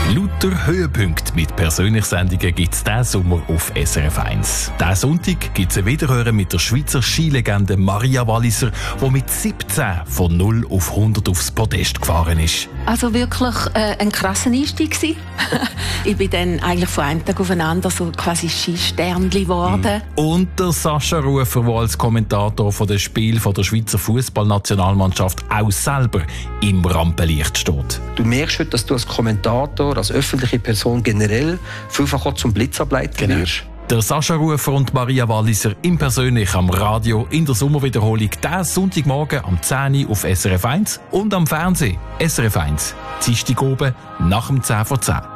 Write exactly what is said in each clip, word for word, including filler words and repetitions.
Lauter Höhepunkte mit Persönlichsendungen gibt es diesen Sommer auf S R F eins. Diesen Sonntag gibt es ein Wiederhören mit der Schweizer Skilegende Maria Walliser, die mit siebzehn von null auf hundert aufs Podest gefahren ist. Also wirklich äh, ein krasser Einstieg gewesen. Ich bin dann eigentlich von einem Tag auf den anderen so quasi Skisternchen geworden. Und der Sascha Rufer, der als Kommentator von den Spielen der Schweizer Fußballnationalmannschaft auch selber im Rampenlicht steht. Du merkst heute, dass du als Kommentator, als öffentliche Person generell vielfach auch zum Blitzableiter wirst. Der Sascha Rufer und Maria Walliser im Persönlich am Radio in der Sommerwiederholung diesen Sonntagmorgen am zehn Uhr auf S R F eins und am Fernsehen S R F eins. Dienstag oben nach dem zehn vor zehn.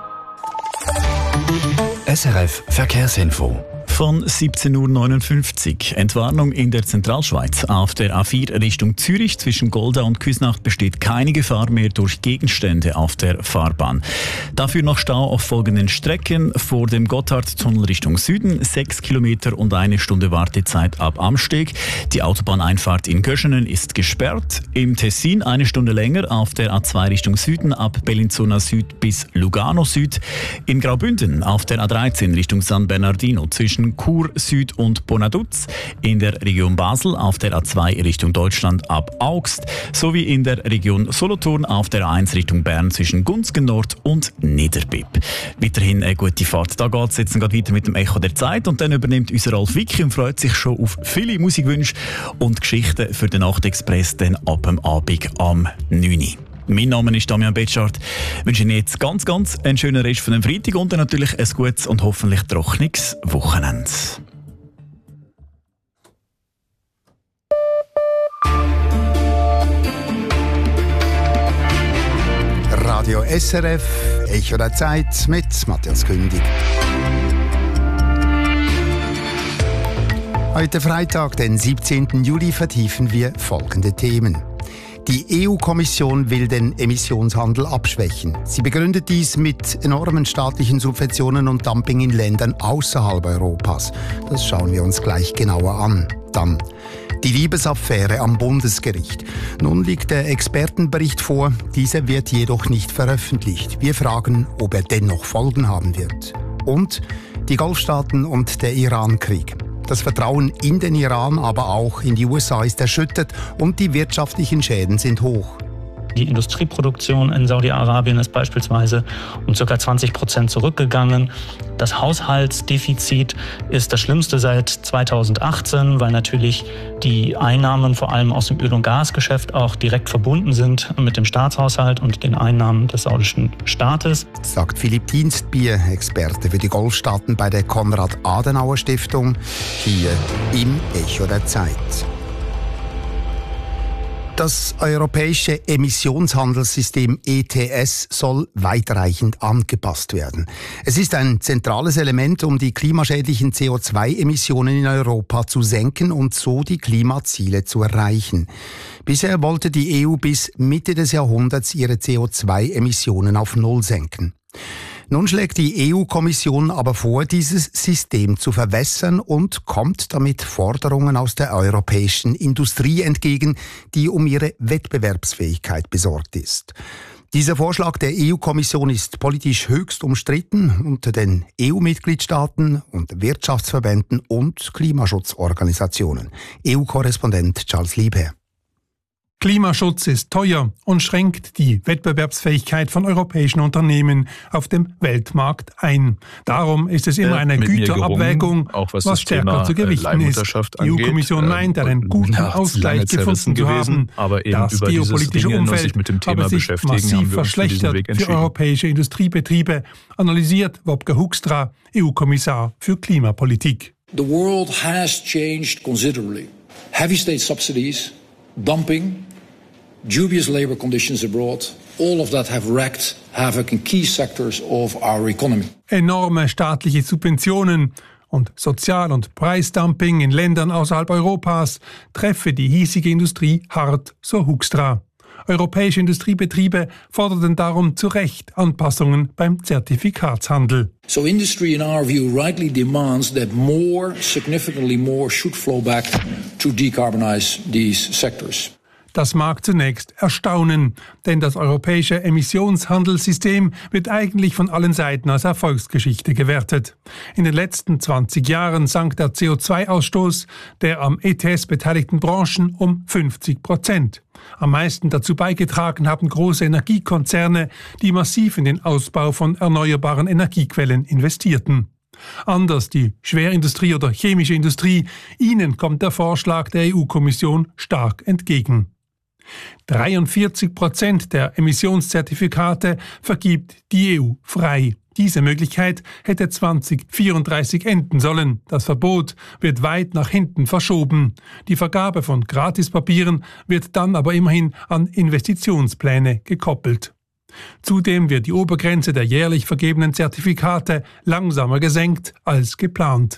S R F Verkehrsinfo. Von siebzehn Uhr neunundfünfzig. Entwarnung in der Zentralschweiz. Auf der A vier Richtung Zürich zwischen Golda und Küsnacht besteht keine Gefahr mehr durch Gegenstände auf der Fahrbahn. Dafür noch Stau auf folgenden Strecken. Vor dem Gotthardtunnel Richtung Süden sechs Kilometer und eine Stunde Wartezeit ab Amsteg. Die Autobahneinfahrt in Göschenen ist gesperrt. Im Tessin eine Stunde länger auf der A zwei Richtung Süden ab Bellinzona Süd bis Lugano Süd. In Graubünden auf der A dreizehn Richtung San Bernardino zwischen Chur Süd und Bonaduz, in der Region Basel auf der A zwei Richtung Deutschland ab Augst, sowie in der Region Solothurn auf der A eins Richtung Bern zwischen Gunzgen Nord und Niederbipp. Weiterhin eine gute Fahrt. Da geht es jetzt gerade weiter mit dem Echo der Zeit und dann übernimmt unser Ralf Wicki und freut sich schon auf viele Musikwünsche und Geschichten für den Nachtexpress dann ab dem Abend am neun Uhr. Mein Name ist Damian Betschart. Ich wünsche Ihnen jetzt ganz, ganz einen schönen Rest von dem Freitag und dann natürlich ein gutes und hoffentlich trockenes Wochenende. Radio S R F, Echo der Zeit mit Matthias Kündig. Heute Freitag, den siebzehnten Juli, vertiefen wir folgende Themen. Die E U-Kommission will den Emissionshandel abschwächen. Sie begründet dies mit enormen staatlichen Subventionen und Dumping in Ländern außerhalb Europas. Das schauen wir uns gleich genauer an. Dann die Liebesaffäre am Bundesgericht. Nun liegt der Expertenbericht vor. Dieser wird jedoch nicht veröffentlicht. Wir fragen, ob er dennoch Folgen haben wird. Und die Golfstaaten und der Iran-Krieg. Das Vertrauen in den Iran, aber auch in die U S A ist erschüttert und die wirtschaftlichen Schäden sind hoch. Die Industrieproduktion in Saudi-Arabien ist beispielsweise um ca. zwanzig Prozent zurückgegangen. Das Haushaltsdefizit ist das schlimmste seit zweitausendachtzehn, weil natürlich die Einnahmen vor allem aus dem Öl- und Gasgeschäft auch direkt verbunden sind mit dem Staatshaushalt und den Einnahmen des saudischen Staates. Sagt Philipp Dienstbier, Experte für die Golfstaaten bei der Konrad-Adenauer-Stiftung, hier im Echo der Zeit. Das europäische Emissionshandelssystem E T S soll weitreichend angepasst werden. Es ist ein zentrales Element, um die klimaschädlichen C O zwei Emissionen in Europa zu senken und so die Klimaziele zu erreichen. Bisher wollte die E U bis Mitte des Jahrhunderts ihre C O zwei Emissionen auf Null senken. Nun schlägt die E U-Kommission aber vor, dieses System zu verwässern und kommt damit Forderungen aus der europäischen Industrie entgegen, die um ihre Wettbewerbsfähigkeit besorgt ist. Dieser Vorschlag der E U-Kommission ist politisch höchst umstritten unter den E U-Mitgliedstaaten und Wirtschaftsverbänden und Klimaschutzorganisationen. E U-Korrespondent Charles Liebherr. Klimaschutz ist teuer und schränkt die Wettbewerbsfähigkeit von europäischen Unternehmen auf dem Weltmarkt ein. Darum ist es immer eine Güterabwägung, auch was, was stärker zu gewichten ist. Die E U-Kommission meint, einen guten Ausgleich gefunden zu haben. Aber eben das über geopolitische Dinge, Umfeld sich mit dem Thema habe sich massiv verschlechtert für europäische Industriebetriebe, analysiert Wopke Hoekstra, E U-Kommissar für Klimapolitik. The world has changed considerably. Heavy state subsidies, dumping, dubious labour conditions abroad, all of that have wreaked havoc in key sectors of our economy. Enorme staatliche Subventionen und Sozial- und Preisdumping in Ländern außerhalb Europas treffe die hiesige Industrie hart, so Hoekstra. Europäische Industriebetriebe forderten darum zu Recht Anpassungen beim Zertifikatshandel. So industry, in our view, rightly demands that more, significantly more, should flow back to decarbonize these sectors. Das mag zunächst erstaunen, denn das europäische Emissionshandelssystem wird eigentlich von allen Seiten als Erfolgsgeschichte gewertet. In den letzten zwanzig Jahren sank der C O zwei Ausstoß der am E T S beteiligten Branchen um fünfzig Prozent. Am meisten dazu beigetragen haben große Energiekonzerne, die massiv in den Ausbau von erneuerbaren Energiequellen investierten. Anders die Schwerindustrie oder chemische Industrie, ihnen kommt der Vorschlag der E U-Kommission stark entgegen. dreiundvierzig Prozent der Emissionszertifikate vergibt die E U frei. Diese Möglichkeit hätte zwanzig vierunddreißig enden sollen. Das Verbot wird weit nach hinten verschoben. Die Vergabe von Gratispapieren wird dann aber immerhin an Investitionspläne gekoppelt. Zudem wird die Obergrenze der jährlich vergebenen Zertifikate langsamer gesenkt als geplant.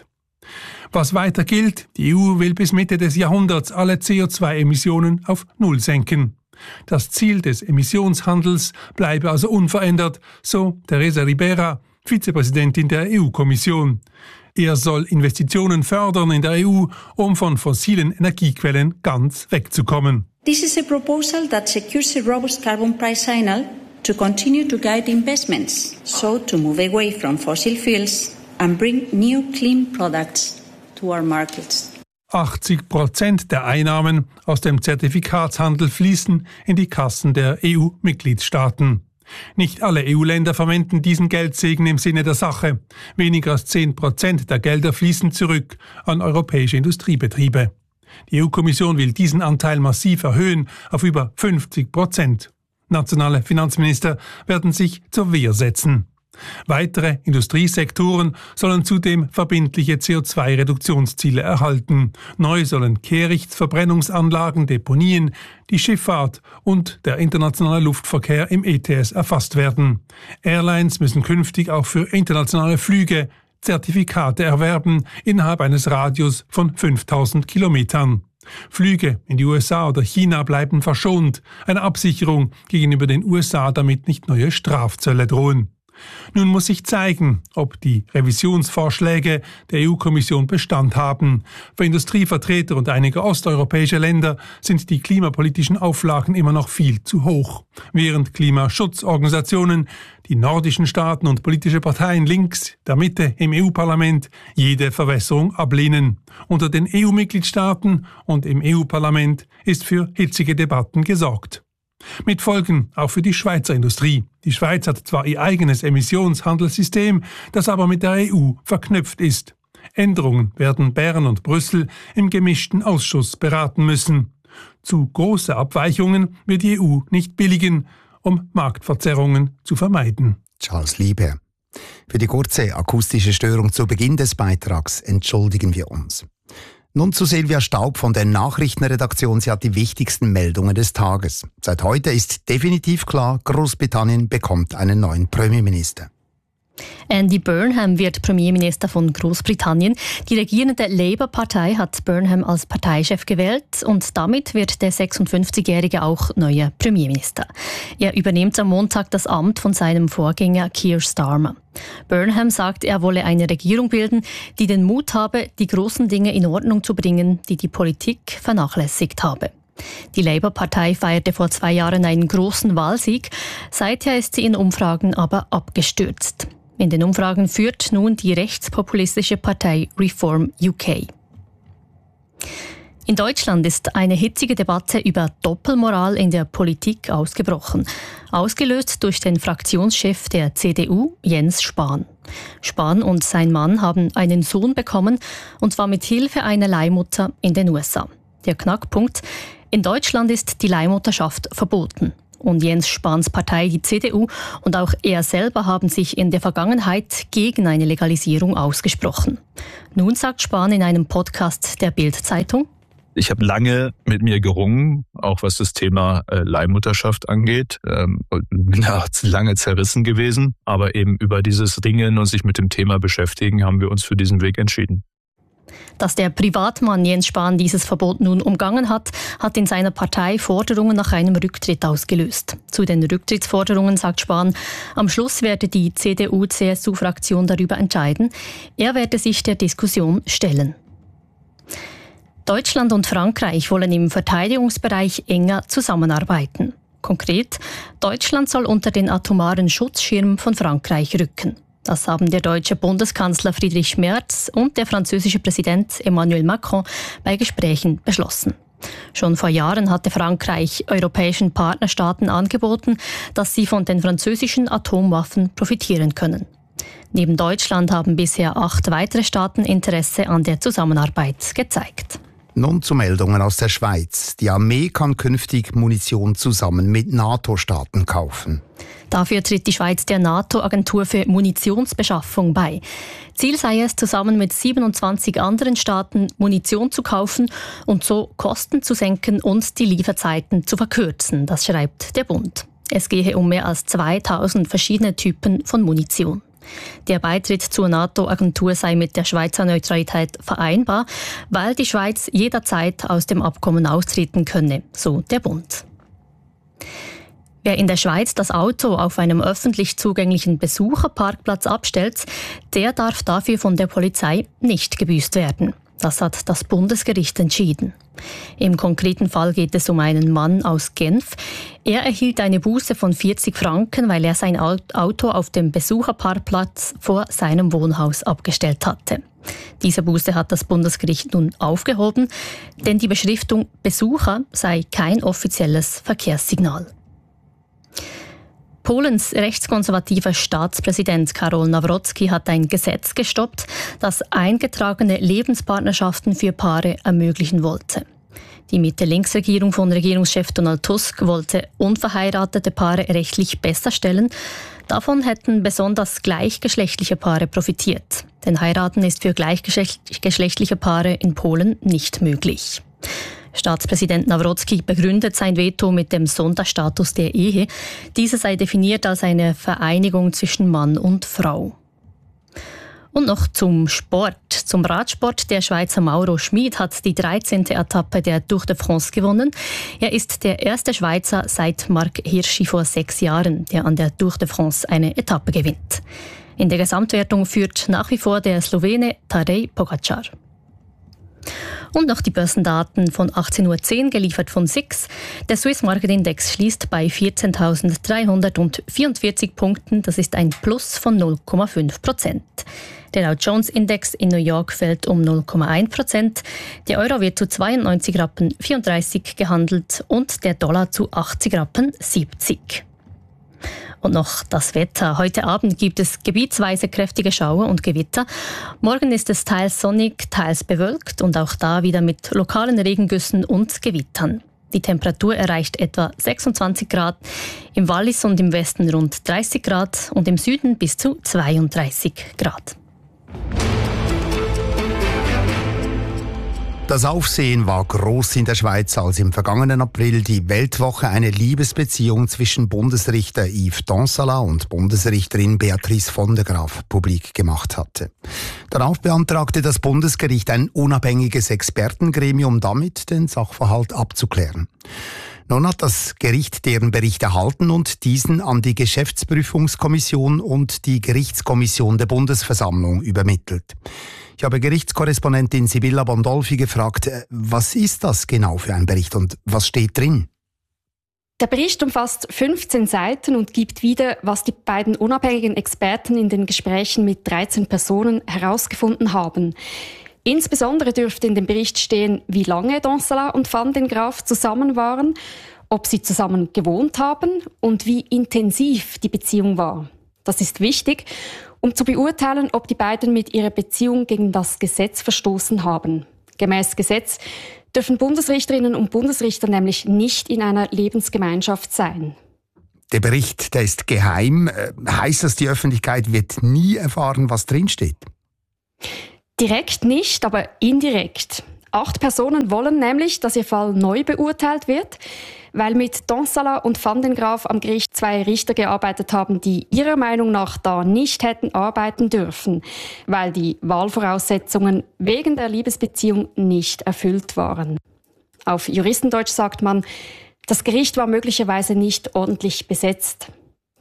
Was weiter gilt, die E U will bis Mitte des Jahrhunderts alle C O zwei Emissionen auf Null senken. Das Ziel des Emissionshandels bleibe also unverändert, so Teresa Ribera, Vizepräsidentin der E U-Kommission. Er soll Investitionen fördern in der E U, um von fossilen Energiequellen ganz wegzukommen. This is a proposal that secures a robust carbon price signal to continue to guide investments, so to move away from fossil fuels and bring new clean products to our markets. achtzig Prozent der Einnahmen aus dem Zertifikatshandel fließen in die Kassen der E U-Mitgliedstaaten. Nicht alle E U-Länder verwenden diesen Geldsegen im Sinne der Sache. Weniger als zehn Prozent der Gelder fließen zurück an europäische Industriebetriebe. Die E U-Kommission will diesen Anteil massiv erhöhen auf über fünfzig Prozent. Nationale Finanzminister werden sich zur Wehr setzen. Weitere Industriesektoren sollen zudem verbindliche C O zwei Reduktionsziele erhalten. Neu sollen Kehrichtverbrennungsanlagen, Deponien, die Schifffahrt und der internationale Luftverkehr im E T S erfasst werden. Airlines müssen künftig auch für internationale Flüge Zertifikate erwerben innerhalb eines Radius von fünftausend Kilometern. Flüge in die U S A oder China bleiben verschont. Eine Absicherung gegenüber den U S A, damit nicht neue Strafzölle drohen. Nun muss sich zeigen, ob die Revisionsvorschläge der E U-Kommission Bestand haben. Für Industrievertreter und einige osteuropäische Länder sind die klimapolitischen Auflagen immer noch viel zu hoch. Während Klimaschutzorganisationen, die nordischen Staaten und politische Parteien links der Mitte im E U-Parlament jede Verwässerung ablehnen. Unter den E U-Mitgliedstaaten und im E U-Parlament ist für hitzige Debatten gesorgt. Mit Folgen auch für die Schweizer Industrie. Die Schweiz hat zwar ihr eigenes Emissionshandelssystem, das aber mit der E U verknüpft ist. Änderungen werden Bern und Brüssel im gemischten Ausschuss beraten müssen. Zu große Abweichungen wird die E U nicht billigen, um Marktverzerrungen zu vermeiden. Charles Lieber. Für die kurze akustische Störung zu Beginn des Beitrags entschuldigen wir uns. Nun zu Silvia Staub von der Nachrichtenredaktion. Sie hat die wichtigsten Meldungen des Tages. Seit heute ist definitiv klar, Großbritannien bekommt einen neuen Premierminister. Andy Burnham wird Premierminister von Großbritannien. Die regierende Labour-Partei hat Burnham als Parteichef gewählt und damit wird der sechsundfünfzigjährige auch neuer Premierminister. Er übernimmt am Montag das Amt von seinem Vorgänger Keir Starmer. Burnham sagt, er wolle eine Regierung bilden, die den Mut habe, die großen Dinge in Ordnung zu bringen, die die Politik vernachlässigt habe. Die Labour-Partei feierte vor zwei Jahren einen großen Wahlsieg. Seither ist sie in Umfragen aber abgestürzt. In den Umfragen führt nun die rechtspopulistische Partei Reform U K. In Deutschland ist eine hitzige Debatte über Doppelmoral in der Politik ausgebrochen, ausgelöst durch den Fraktionschef der C D U, Jens Spahn. Spahn und sein Mann haben einen Sohn bekommen, und zwar mit Hilfe einer Leihmutter in den U S A. Der Knackpunkt: In Deutschland ist die Leihmutterschaft verboten. Und Jens Spahns Partei, die C D U, und auch er selber haben sich in der Vergangenheit gegen eine Legalisierung ausgesprochen. Nun sagt Spahn in einem Podcast der Bild-Zeitung: Ich habe lange mit mir gerungen, auch was das Thema äh, Leihmutterschaft angeht. Ähm, bin da lange zerrissen gewesen. Aber eben über dieses Ringen und sich mit dem Thema beschäftigen, haben wir uns für diesen Weg entschieden. Dass der Privatmann Jens Spahn dieses Verbot nun umgangen hat, hat in seiner Partei Forderungen nach einem Rücktritt ausgelöst. Zu den Rücktrittsforderungen sagt Spahn, am Schluss werde die C D U C S U-Fraktion darüber entscheiden. Er werde sich der Diskussion stellen. Deutschland und Frankreich wollen im Verteidigungsbereich enger zusammenarbeiten. Konkret, Deutschland soll unter den atomaren Schutzschirm von Frankreich rücken. Das haben der deutsche Bundeskanzler Friedrich Merz und der französische Präsident Emmanuel Macron bei Gesprächen beschlossen. Schon vor Jahren hatte Frankreich europäischen Partnerstaaten angeboten, dass sie von den französischen Atomwaffen profitieren können. Neben Deutschland haben bisher acht weitere Staaten Interesse an der Zusammenarbeit gezeigt. Nun zu Meldungen aus der Schweiz. Die Armee kann künftig Munition zusammen mit NATO-Staaten kaufen. Dafür tritt die Schweiz der NATO-Agentur für Munitionsbeschaffung bei. Ziel sei es, zusammen mit siebenundzwanzig anderen Staaten Munition zu kaufen und so Kosten zu senken und die Lieferzeiten zu verkürzen, das schreibt der Bund. Es gehe um mehr als zweitausend verschiedene Typen von Munition. Der Beitritt zur NATO-Agentur sei mit der Schweizer Neutralität vereinbar, weil die Schweiz jederzeit aus dem Abkommen austreten könne, so der Bund. Wer in der Schweiz das Auto auf einem öffentlich zugänglichen Besucherparkplatz abstellt, der darf dafür von der Polizei nicht gebüßt werden. Das hat das Bundesgericht entschieden. Im konkreten Fall geht es um einen Mann aus Genf. Er erhielt eine Buße von vierzig Franken, weil er sein Auto auf dem Besucherparkplatz vor seinem Wohnhaus abgestellt hatte. Diese Buße hat das Bundesgericht nun aufgehoben, denn die Beschriftung Besucher sei kein offizielles Verkehrssignal. Polens rechtskonservativer Staatspräsident Karol Nawrocki hat ein Gesetz gestoppt, das eingetragene Lebenspartnerschaften für Paare ermöglichen wollte. Die Mitte-Links-Regierung von Regierungschef Donald Tusk wollte unverheiratete Paare rechtlich besser stellen. Davon hätten besonders gleichgeschlechtliche Paare profitiert. Denn Heiraten ist für gleichgeschlechtliche Paare in Polen nicht möglich. Staatspräsident Nawrocki begründet sein Veto mit dem Sonderstatus der Ehe. Diese sei definiert als eine Vereinigung zwischen Mann und Frau. Und noch zum Sport. Zum Radsport. Der Schweizer Mauro Schmid hat die dreizehnte Etappe der Tour de France gewonnen. Er ist der erste Schweizer seit Marc Hirschi vor sechs Jahren, der an der Tour de France eine Etappe gewinnt. In der Gesamtwertung führt nach wie vor der Slowene Tadej Pogačar. Und noch die Börsendaten von achtzehn Uhr zehn, geliefert von S I X. Der Swiss Market Index schließt bei vierzehntausenddreihundertvierundvierzig Punkten. Das ist ein Plus von null Komma fünf Prozent. Der Dow Jones Index in New York fällt um null Komma eins Prozent. Der Euro wird zu zweiundneunzig Rappen vierunddreißig gehandelt und der Dollar zu achtzig Rappen siebzig. Und noch das Wetter. Heute Abend gibt es gebietsweise kräftige Schauer und Gewitter. Morgen ist es teils sonnig, teils bewölkt und auch da wieder mit lokalen Regengüssen und Gewittern. Die Temperatur erreicht etwa sechsundzwanzig Grad, im Wallis und im Westen rund dreißig Grad und im Süden bis zu zweiunddreißig Grad. Das Aufsehen war groß in der Schweiz, als im vergangenen April die Weltwoche eine Liebesbeziehung zwischen Bundesrichter Yves Donsala und Bundesrichterin Beatrice von der Graaf publik gemacht hatte. Darauf beantragte das Bundesgericht ein unabhängiges Expertengremium, damit den Sachverhalt abzuklären. Nun hat das Gericht deren Bericht erhalten und diesen an die Geschäftsprüfungskommission und die Gerichtskommission der Bundesversammlung übermittelt. Ich habe Gerichtskorrespondentin Sibylla Bondolfi gefragt, was ist das genau für ein Bericht und was steht drin? Der Bericht umfasst fünfzehn Seiten und gibt wieder, was die beiden unabhängigen Experten in den Gesprächen mit dreizehn Personen herausgefunden haben. Insbesondere dürfte in dem Bericht stehen, wie lange Donsala und Van den Graaf zusammen waren, ob sie zusammen gewohnt haben und wie intensiv die Beziehung war. Das ist wichtig, um zu beurteilen, ob die beiden mit ihrer Beziehung gegen das Gesetz verstoßen haben. Gemäß Gesetz dürfen Bundesrichterinnen und Bundesrichter nämlich nicht in einer Lebensgemeinschaft sein. Der Bericht, der ist geheim. Heißt das, die Öffentlichkeit wird nie erfahren, was drinsteht? Direkt nicht, aber indirekt. Acht Personen wollen nämlich, dass ihr Fall neu beurteilt wird, weil mit Donsala und Van den Graaf am Gericht zwei Richter gearbeitet haben, die ihrer Meinung nach da nicht hätten arbeiten dürfen, weil die Wahlvoraussetzungen wegen der Liebesbeziehung nicht erfüllt waren. Auf Juristendeutsch sagt man, das Gericht war möglicherweise nicht ordentlich besetzt.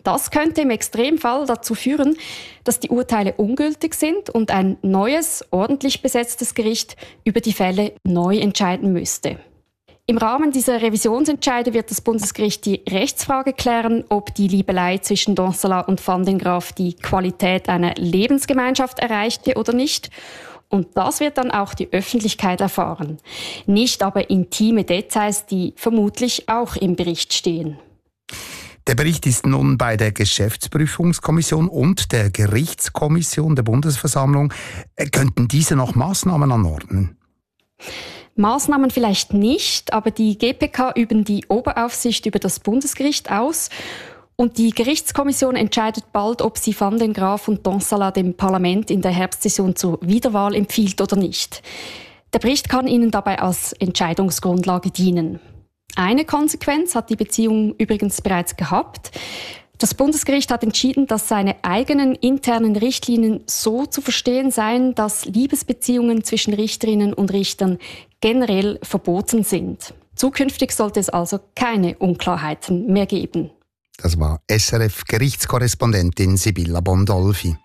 Das könnte im Extremfall dazu führen, dass die Urteile ungültig sind und ein neues, ordentlich besetztes Gericht über die Fälle neu entscheiden müsste. Im Rahmen dieser Revisionsentscheide wird das Bundesgericht die Rechtsfrage klären, ob die Liebelei zwischen Donsala und Van den Graaf die Qualität einer Lebensgemeinschaft erreichte oder nicht. Und das wird dann auch die Öffentlichkeit erfahren. Nicht aber intime Details, die vermutlich auch im Bericht stehen. Der Bericht ist nun bei der Geschäftsprüfungskommission und der Gerichtskommission der Bundesversammlung. Könnten diese noch Maßnahmen anordnen? Maßnahmen vielleicht nicht, aber die G P K üben die Oberaufsicht über das Bundesgericht aus. Und die Gerichtskommission entscheidet bald, ob sie Van den Graaf und Donsala dem Parlament in der Herbstsession zur Wiederwahl empfiehlt oder nicht. Der Bericht kann ihnen dabei als Entscheidungsgrundlage dienen. Eine Konsequenz hat die Beziehung übrigens bereits gehabt. Das Bundesgericht hat entschieden, dass seine eigenen internen Richtlinien so zu verstehen seien, dass Liebesbeziehungen zwischen Richterinnen und Richtern generell verboten sind. Zukünftig sollte es also keine Unklarheiten mehr geben. Das war S R F-Gerichtskorrespondentin Sibylla Bondolfi.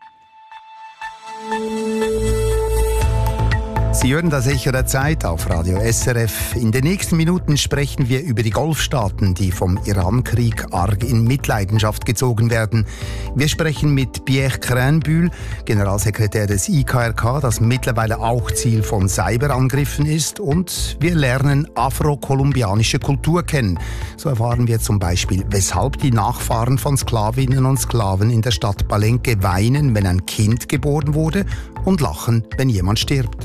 Sie hören das Echo der Zeit auf Radio S R F. In den nächsten Minuten sprechen wir über die Golfstaaten, die vom Iran-Krieg arg in Mitleidenschaft gezogen werden. Wir sprechen mit Pierre Crainbühl, Generalsekretär des I K R K, das mittlerweile auch Ziel von Cyberangriffen ist. Und wir lernen afro-kolumbianische Kultur kennen. So erfahren wir zum Beispiel, weshalb die Nachfahren von Sklavinnen und Sklaven in der Stadt Palenque weinen, wenn ein Kind geboren wurde, und lachen, wenn jemand stirbt.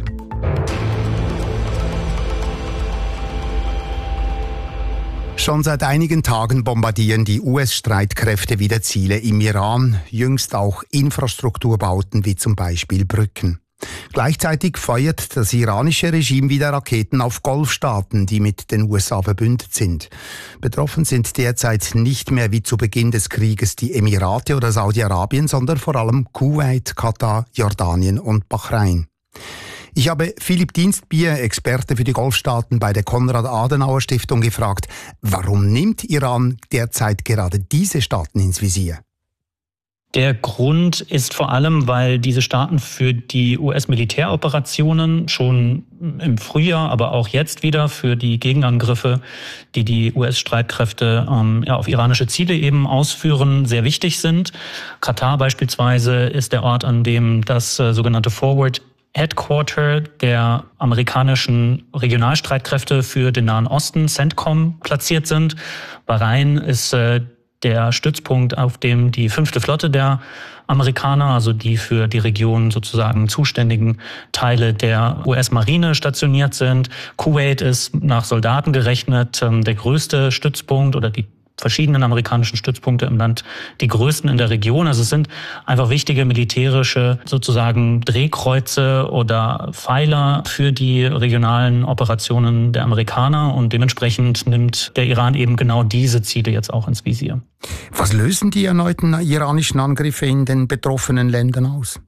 Schon seit einigen Tagen bombardieren die U S-Streitkräfte wieder Ziele im Iran, jüngst auch Infrastrukturbauten wie zum Beispiel Brücken. Gleichzeitig feuert das iranische Regime wieder Raketen auf Golfstaaten, die mit den U S A verbündet sind. Betroffen sind derzeit nicht mehr wie zu Beginn des Krieges die Emirate oder Saudi-Arabien, sondern vor allem Kuwait, Katar, Jordanien und Bahrain. Ich habe Philipp Dienstbier, Experte für die Golfstaaten bei der Konrad-Adenauer-Stiftung, gefragt, warum nimmt Iran derzeit gerade diese Staaten ins Visier? Der Grund ist vor allem, weil diese Staaten für die U S-Militäroperationen schon im Frühjahr, aber auch jetzt wieder für die Gegenangriffe, die die U S-Streitkräfte ähm, ja, auf iranische Ziele eben ausführen, sehr wichtig sind. Katar beispielsweise ist der Ort, an dem das äh, sogenannte Forward Headquarter der amerikanischen Regionalstreitkräfte für den Nahen Osten, CENTCOM, platziert sind. Bahrain ist äh, der Stützpunkt, auf dem die fünfte Flotte der Amerikaner, also die für die Region sozusagen zuständigen Teile der U S-Marine stationiert sind. Kuwait ist nach Soldaten gerechnet äh, der größte Stützpunkt oder die verschiedenen amerikanischen Stützpunkte im Land, die größten in der Region. Also es sind einfach wichtige militärische sozusagen Drehkreuze oder Pfeiler für die regionalen Operationen der Amerikaner und dementsprechend nimmt der Iran eben genau diese Ziele jetzt auch ins Visier. Was lösen die erneuten iranischen Angriffe in den betroffenen Ländern aus?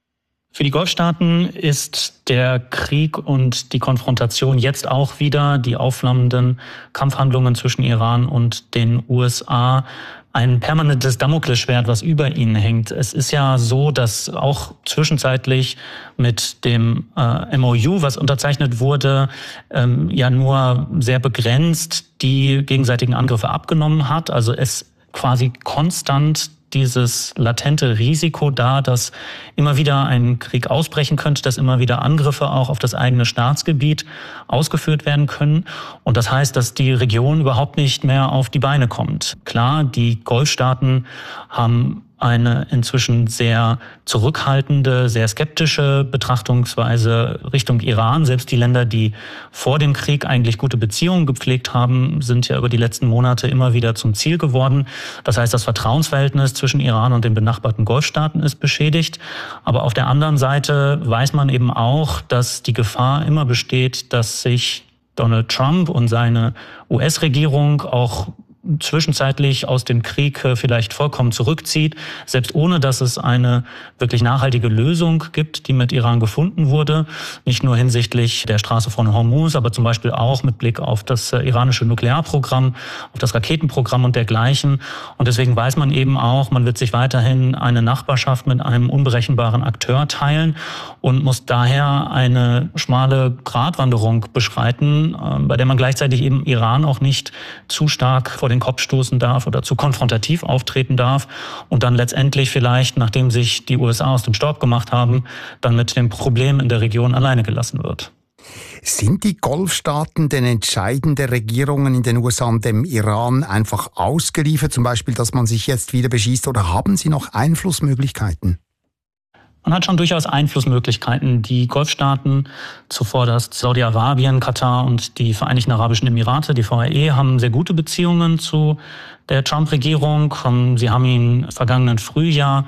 Für die Golfstaaten ist der Krieg und die Konfrontation jetzt auch wieder, die aufflammenden Kampfhandlungen zwischen Iran und den U S A, ein permanentes Damoklesschwert, was über ihnen hängt. Es ist ja so, dass auch zwischenzeitlich mit dem äh, M O U, was unterzeichnet wurde, ähm, ja nur sehr begrenzt die gegenseitigen Angriffe abgenommen hat. Also es quasi konstant dieses latente Risiko da, dass immer wieder ein Krieg ausbrechen könnte, dass immer wieder Angriffe auch auf das eigene Staatsgebiet ausgeführt werden können. Und das heißt, dass die Region überhaupt nicht mehr auf die Beine kommt. Klar, die Golfstaaten haben eine inzwischen sehr zurückhaltende, sehr skeptische Betrachtungsweise Richtung Iran. Selbst die Länder, die vor dem Krieg eigentlich gute Beziehungen gepflegt haben, sind ja über die letzten Monate immer wieder zum Ziel geworden. Das heißt, das Vertrauensverhältnis zwischen Iran und den benachbarten Golfstaaten ist beschädigt. Aber auf der anderen Seite weiß man eben auch, dass die Gefahr immer besteht, dass sich Donald Trump und seine U S-Regierung auch zwischenzeitlich aus dem Krieg vielleicht vollkommen zurückzieht, selbst ohne dass es eine wirklich nachhaltige Lösung gibt, die mit Iran gefunden wurde. Nicht nur hinsichtlich der Straße von Hormuz, aber zum Beispiel auch mit Blick auf das iranische Nuklearprogramm, auf das Raketenprogramm und dergleichen. Und deswegen weiß man eben auch, man wird sich weiterhin eine Nachbarschaft mit einem unberechenbaren Akteur teilen und muss daher eine schmale Gratwanderung beschreiten, bei der man gleichzeitig eben Iran auch nicht zu stark vor den Kopf stoßen darf oder zu konfrontativ auftreten darf und dann letztendlich vielleicht, nachdem sich die U S A aus dem Staub gemacht haben, dann mit dem Problem in der Region alleine gelassen wird. Sind die Golfstaaten den Entscheiden der Regierungen in den U S A und dem Iran einfach ausgeliefert, zum Beispiel, dass man sich jetzt wieder beschießt, oder haben sie noch Einflussmöglichkeiten? Man hat schon durchaus Einflussmöglichkeiten. Die Golfstaaten, zuvor das Saudi-Arabien, Katar und die Vereinigten Arabischen Emirate, die V A E, haben sehr gute Beziehungen zu der Trump-Regierung. Sie haben ihn im vergangenen Frühjahr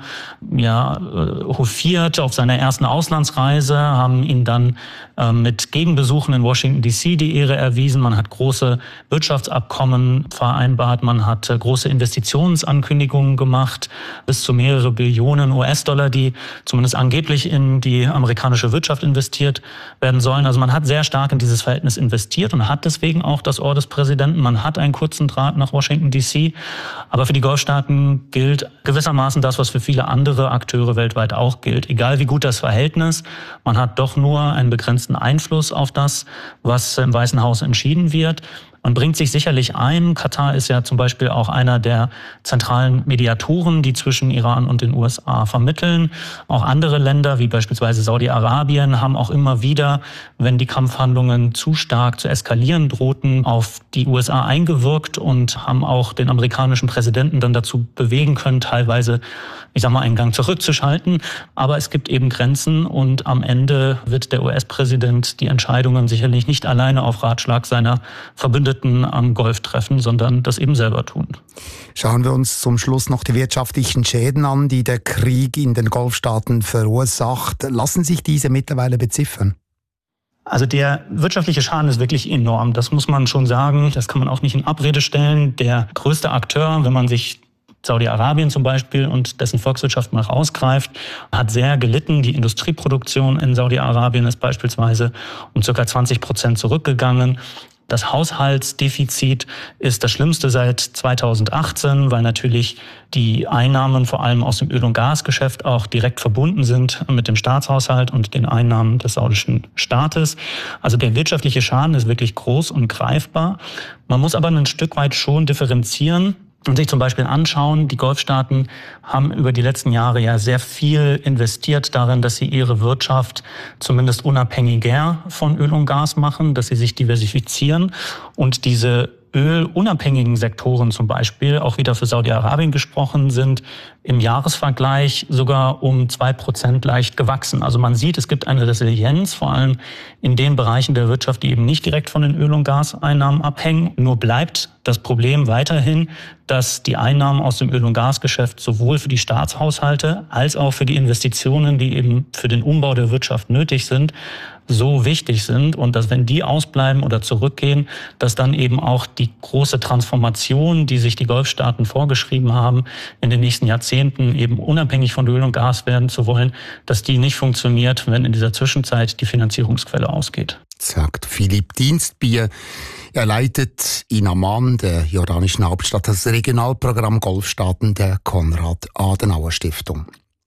ja, hofiert auf seiner ersten Auslandsreise, haben ihn dann äh, mit Gegenbesuchen in Washington D C die Ehre erwiesen. Man hat große Wirtschaftsabkommen vereinbart, man hat äh, große Investitionsankündigungen gemacht, bis zu mehrere Billionen U S-Dollar, die zumindest angeblich in die amerikanische Wirtschaft investiert werden sollen. Also man hat sehr stark in dieses Verhältnis investiert und hat deswegen auch das Ohr des Präsidenten. Man hat einen kurzen Draht nach Washington D C. Aber für die Golfstaaten gilt gewissermaßen das, was für viele andere Akteure weltweit auch gilt. Egal wie gut das Verhältnis, man hat doch nur einen begrenzten Einfluss auf das, was im Weißen Haus entschieden wird. Man bringt sich sicherlich ein. Katar ist ja zum Beispiel auch einer der zentralen Mediatoren, die zwischen Iran und den U S A vermitteln. Auch andere Länder, wie beispielsweise Saudi-Arabien, haben auch immer wieder, wenn die Kampfhandlungen zu stark zu eskalieren drohten, auf die U S A eingewirkt und haben auch den amerikanischen Präsidenten dann dazu bewegen können, teilweise, ich sag mal, einen Gang zurückzuschalten. Aber es gibt eben Grenzen und am Ende wird der U S-Präsident die Entscheidungen sicherlich nicht alleine auf Ratschlag seiner Verbündeten am Golf treffen, sondern das eben selber tun. Schauen wir uns zum Schluss noch die wirtschaftlichen Schäden an, die der Krieg in den Golfstaaten verursacht. Lassen sich diese mittlerweile beziffern? Also der wirtschaftliche Schaden ist wirklich enorm. Das muss man schon sagen. Das kann man auch nicht in Abrede stellen. Der größte Akteur, wenn man sich Saudi-Arabien zum Beispiel und dessen Volkswirtschaft mal rausgreift, hat sehr gelitten. Die Industrieproduktion in Saudi-Arabien ist beispielsweise um ca. zwanzig Prozent zurückgegangen. Das Haushaltsdefizit ist das schlimmste seit zweitausendachtzehn, weil natürlich die Einnahmen vor allem aus dem Öl- und Gasgeschäft auch direkt verbunden sind mit dem Staatshaushalt und den Einnahmen des saudischen Staates. Also der wirtschaftliche Schaden ist wirklich groß und greifbar. Man muss aber ein Stück weit schon differenzieren und sich zum Beispiel anschauen, die Golfstaaten haben über die letzten Jahre ja sehr viel investiert darin, dass sie ihre Wirtschaft zumindest unabhängiger von Öl und Gas machen, dass sie sich diversifizieren und diese ölunabhängigen Sektoren zum Beispiel, auch wieder für Saudi-Arabien gesprochen, sind im Jahresvergleich sogar um zwei Prozent leicht gewachsen. Also man sieht, es gibt eine Resilienz, vor allem in den Bereichen der Wirtschaft, die eben nicht direkt von den Öl- und Gaseinnahmen abhängen. Nur bleibt das Problem weiterhin, dass die Einnahmen aus dem Öl- und Gasgeschäft sowohl für die Staatshaushalte als auch für die Investitionen, die eben für den Umbau der Wirtschaft nötig sind, so wichtig sind und dass, wenn die ausbleiben oder zurückgehen, dass dann eben auch die große Transformation, die sich die Golfstaaten vorgeschrieben haben, in den nächsten Jahrzehnten eben unabhängig von Öl und Gas werden zu wollen, dass die nicht funktioniert, wenn in dieser Zwischenzeit die Finanzierungsquelle ausgeht. Sagt Philipp Dienstbier. Er leitet in Amman, der jordanischen Hauptstadt, das Regionalprogramm Golfstaaten der Konrad-Adenauer-Stiftung.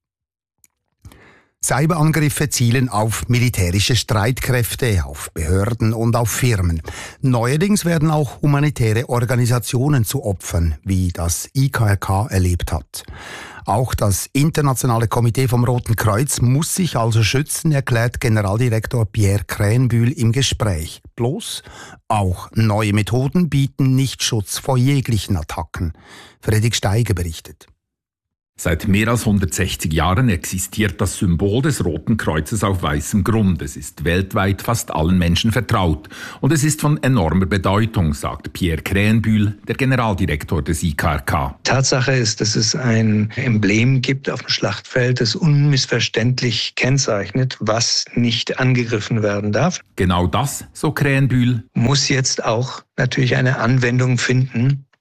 Cyberangriffe zielen auf militärische Streitkräfte, auf Behörden und auf Firmen. Neuerdings werden auch humanitäre Organisationen zu Opfern, wie das I K R K erlebt hat. Auch das Internationale Komitee vom Roten Kreuz muss sich also schützen, erklärt Generaldirektor Pierre Krähenbühl im Gespräch. Bloß auch neue Methoden bieten nicht Schutz vor jeglichen Attacken. Fredrik Steiger berichtet. Seit mehr als hundertsechzig Jahren existiert das Symbol des Roten Kreuzes auf weißem Grund. Es ist weltweit fast allen Menschen vertraut. Und es ist von enormer Bedeutung, sagt Pierre Krähenbühl, der Generaldirektor des I K R K. Tatsache ist, dass es ein Emblem gibt auf dem Schlachtfeld, das unmissverständlich kennzeichnet, was nicht angegriffen werden darf. Genau das, so Krähenbühl, muss jetzt auch natürlich eine Anwendung finden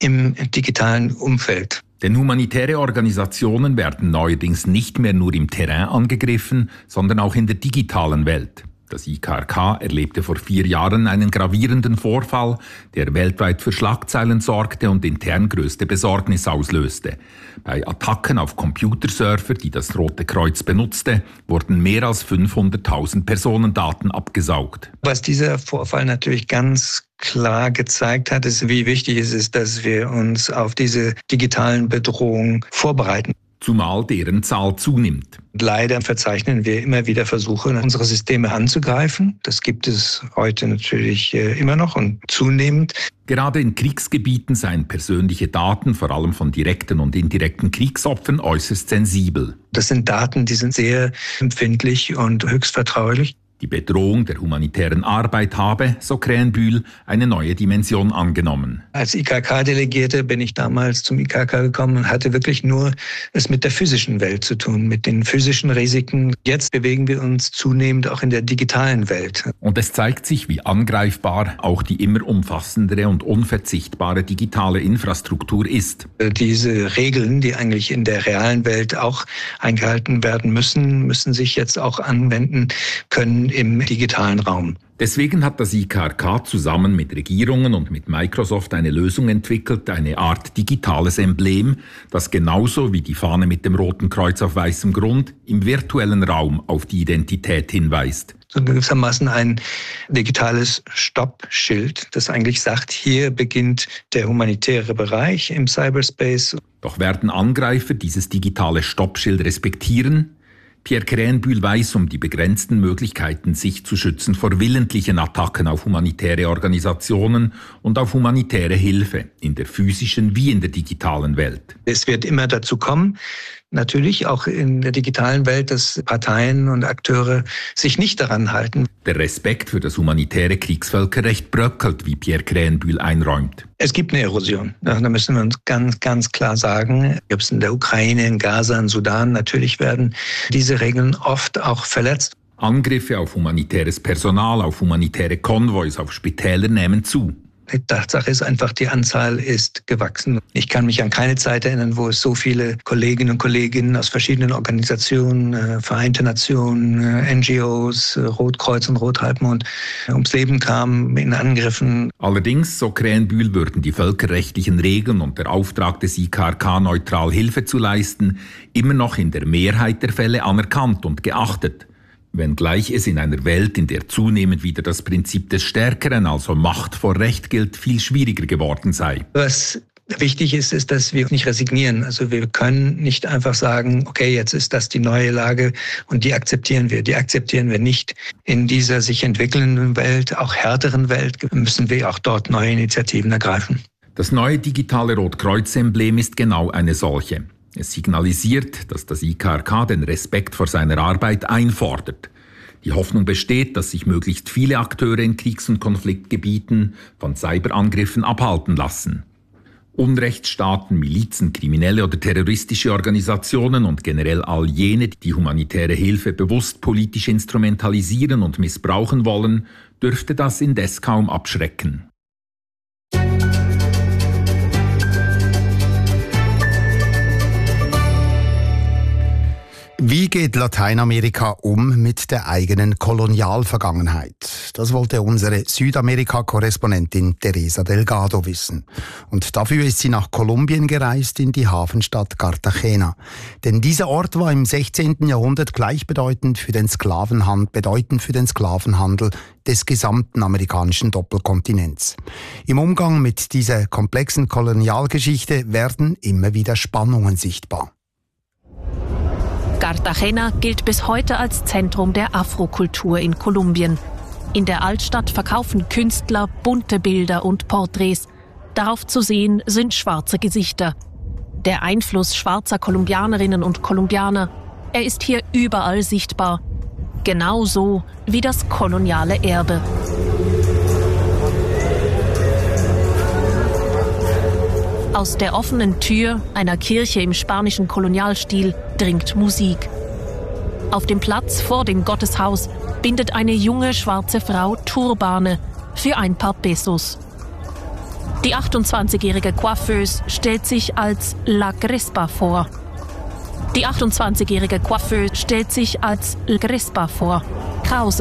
im digitalen Umfeld. Denn humanitäre Organisationen werden neuerdings nicht mehr nur im Terrain angegriffen, sondern auch in der digitalen Welt. Das I K R K erlebte vor vier Jahren einen gravierenden Vorfall, der weltweit für Schlagzeilen sorgte und intern größte Besorgnis auslöste. Bei Attacken auf Computerserver, die das Rote Kreuz benutzte, wurden mehr als fünfhunderttausend Personendaten abgesaugt. Was dieser Vorfall natürlich ganz klar gezeigt hat, ist, wie wichtig es ist, dass wir uns auf diese digitalen Bedrohungen vorbereiten. Zumal deren Zahl zunimmt. Leider verzeichnen wir immer wieder Versuche, unsere Systeme anzugreifen. Das gibt es heute natürlich immer noch und zunehmend. Gerade in Kriegsgebieten seien persönliche Daten, vor allem von direkten und indirekten Kriegsopfern, äußerst sensibel. Das sind Daten, die sind sehr empfindlich und höchst vertraulich. Die Bedrohung der humanitären Arbeit habe, so Krähenbühl, eine neue Dimension angenommen. Als I K R K-Delegierte bin ich damals zum I K R K gekommen und hatte wirklich nur es mit der physischen Welt zu tun, mit den physischen Risiken. Jetzt bewegen wir uns zunehmend auch in der digitalen Welt. Und es zeigt sich, wie angreifbar auch die immer umfassendere und unverzichtbare digitale Infrastruktur ist. Diese Regeln, die eigentlich in der realen Welt auch eingehalten werden müssen, müssen sich jetzt auch anwenden können im digitalen Raum. Deswegen hat das I K R K zusammen mit Regierungen und mit Microsoft eine Lösung entwickelt, eine Art digitales Emblem, das genauso wie die Fahne mit dem Roten Kreuz auf weißem Grund im virtuellen Raum auf die Identität hinweist. So gewissermaßen ein digitales Stoppschild, das eigentlich sagt, hier beginnt der humanitäre Bereich im Cyberspace. Doch werden Angreifer dieses digitale Stoppschild respektieren? Pierre Krähenbühl weiß um die begrenzten Möglichkeiten, sich zu schützen vor willentlichen Attacken auf humanitäre Organisationen und auf humanitäre Hilfe, in der physischen wie in der digitalen Welt. Es wird immer dazu kommen, natürlich auch in der digitalen Welt, dass Parteien und Akteure sich nicht daran halten. Der Respekt für das humanitäre Kriegsvölkerrecht bröckelt, wie Pierre Krähenbühl einräumt. Es gibt eine Erosion. Da müssen wir uns ganz, ganz klar sagen, ob es in der Ukraine, in Gaza, in Sudan, natürlich werden diese Regeln oft auch verletzt. Angriffe auf humanitäres Personal, auf humanitäre Konvois, auf Spitäler nehmen zu. Die Tatsache ist einfach, die Anzahl ist gewachsen. Ich kann mich an keine Zeit erinnern, wo es so viele Kolleginnen und Kollegen aus verschiedenen Organisationen, Vereinte Nationen, N G Os, Rotkreuz und Rothalbmond ums Leben kamen in Angriffen. Allerdings, so Krähenbühl, würden die völkerrechtlichen Regeln und der Auftrag des I K R K, neutral Hilfe zu leisten, immer noch in der Mehrheit der Fälle anerkannt und geachtet. Wenngleich es in einer Welt, in der zunehmend wieder das Prinzip des Stärkeren, also Macht vor Recht gilt, viel schwieriger geworden sei. Was wichtig ist, ist, dass wir nicht resignieren. Also wir können nicht einfach sagen, okay, jetzt ist das die neue Lage und die akzeptieren wir. Die akzeptieren wir nicht. In dieser sich entwickelnden Welt, auch härteren Welt, müssen wir auch dort neue Initiativen ergreifen. Das neue digitale Rotkreuz-Emblem ist genau eine solche. Es signalisiert, dass das I K R K den Respekt vor seiner Arbeit einfordert. Die Hoffnung besteht, dass sich möglichst viele Akteure in Kriegs- und Konfliktgebieten von Cyberangriffen abhalten lassen. Unrechtsstaaten, Milizen, kriminelle oder terroristische Organisationen und generell all jene, die humanitäre Hilfe bewusst politisch instrumentalisieren und missbrauchen wollen, dürfte das indes kaum abschrecken. Wie geht Lateinamerika um mit der eigenen Kolonialvergangenheit? Das wollte unsere Südamerika-Korrespondentin Teresa Delgado wissen. Und dafür ist sie nach Kolumbien gereist, in die Hafenstadt Cartagena. Denn dieser Ort war im sechzehnten Jahrhundert gleichbedeutend für den Sklavenhandel, bedeutend für den Sklavenhandel des gesamten amerikanischen Doppelkontinents. Im Umgang mit dieser komplexen Kolonialgeschichte werden immer wieder Spannungen sichtbar. Cartagena gilt bis heute als Zentrum der Afrokultur in Kolumbien. In der Altstadt verkaufen Künstler bunte Bilder und Porträts. Darauf zu sehen sind schwarze Gesichter. Der Einfluss schwarzer Kolumbianerinnen und Kolumbianer, er ist hier überall sichtbar. Genauso wie das koloniale Erbe. Aus der offenen Tür einer Kirche im spanischen Kolonialstil dringt Musik. Auf dem Platz vor dem Gotteshaus bindet eine junge schwarze Frau Turbane für ein paar Pesos. Die achtundzwanzigjährige Coiffeuse stellt sich als La Crespa vor. Die achtundzwanzigjährige Coiffeuse stellt sich als La Crespa vor. Krause